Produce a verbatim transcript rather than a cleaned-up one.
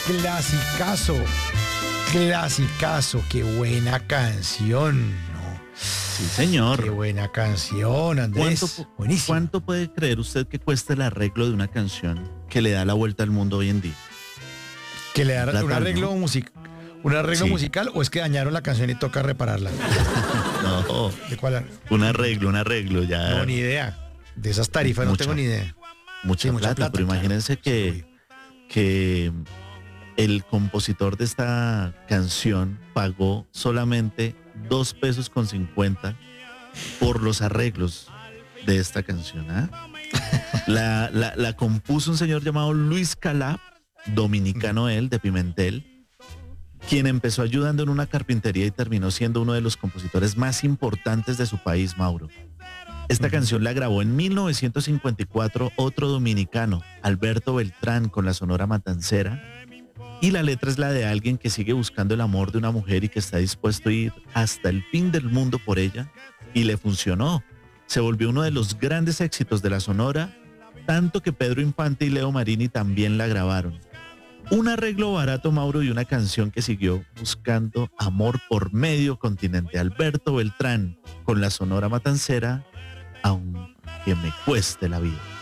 Clasicazo, clasicazo, qué buena canción, ¿no? Sí, señor. Qué buena canción, Andrés. ¿Cuánto, Buenísimo. ¿Cuánto puede creer usted que cuesta el arreglo de una canción que le da la vuelta al mundo hoy en día? Que le da Plata, un arreglo ¿no? musical. ¿Un arreglo Sí. musical o es que dañaron la canción y toca repararla? No, ¿De cuál? un arreglo, un arreglo, ya. No, ni idea. De esas tarifas no Mucha. tengo ni idea. Mucha, Sí, mucha plata, plata, pero claro. imagínense que, que el compositor de esta canción pagó solamente dos pesos con cincuenta por los arreglos de esta canción. ¿Ah? La, la, la compuso un señor llamado Luis Calab, dominicano él, de Pimentel, quien empezó ayudando en una carpintería y terminó siendo uno de los compositores más importantes de su país, Mauro. Esta canción la grabó en mil novecientos cincuenta y cuatro otro dominicano, Alberto Beltrán, con la Sonora Matancera, y la letra es la de alguien que sigue buscando el amor de una mujer y que está dispuesto a ir hasta el fin del mundo por ella, y le funcionó. Se volvió uno de los grandes éxitos de la Sonora, tanto que Pedro Infante y Leo Marini también la grabaron. Un arreglo barato, Mauro, y una canción que siguió buscando amor por medio continente. Alberto Beltrán, con la Sonora Matancera, aunque me cueste la vida.